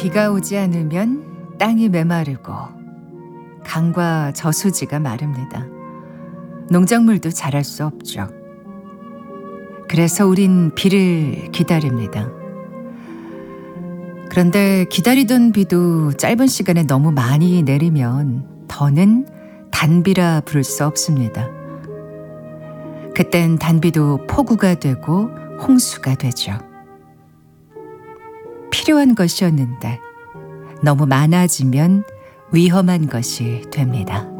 비가 오지 않으면 땅이 메마르고 강과 저수지가 마릅니다. 농작물도 자랄 수 없죠. 그래서 우린 비를 기다립니다. 그런데 기다리던 비도 짧은 시간에 너무 많이 내리면 더는 단비라 부를 수 없습니다. 그땐 단비도 폭우가 되고 홍수가 되죠. 필요한 것이었는데 너무 많아지면 위험한 것이 됩니다.